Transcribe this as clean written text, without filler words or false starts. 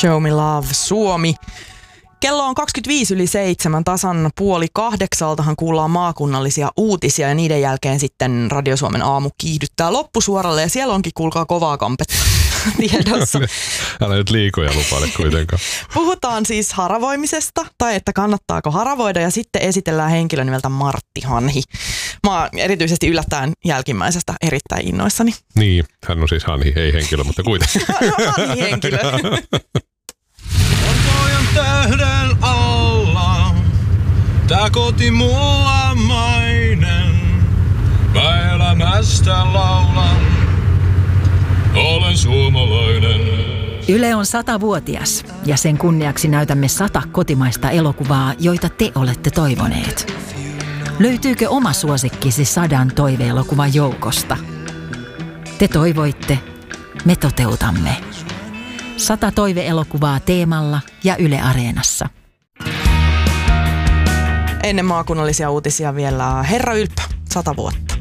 Show Me Love Suomi. Kello on 7:25 tasan 7:30 kuullaan maakunnallisia uutisia ja niiden jälkeen sitten Radio Suomen aamu kiihdyttää loppusuoralle ja siellä onkin kuulkaa kovaa kampetta tiedossa. Älä nyt liikoja lupaile kuitenkaan. Puhutaan siis haravoimisesta tai että kannattaako haravoida ja sitten esitellään henkilö nimeltä Martti Hanhi. Mä oon erityisesti yllättäen jälkimmäisestä erittäin innoissani. Niin, hän on siis Hanhi, ei henkilö, mutta kuitenkin. No Hanhi henkilö. Valkojan tähden alla, tää koti mulla mainen. Mä elämästä laulan, olen suomalainen. Yle on 100-vuotias ja sen kunniaksi näytämme 100 kotimaista elokuvaa, joita te olette toivoneet. Löytyykö oma suosikkisi 100 toiveelokuvan joukosta? Te toivoitte, me toteutamme. 100 toiveelokuvaa Teemalla ja Yle Areenassa. Ennen maakunnallisia uutisia vielä Herra Ylppö, 100 vuotta.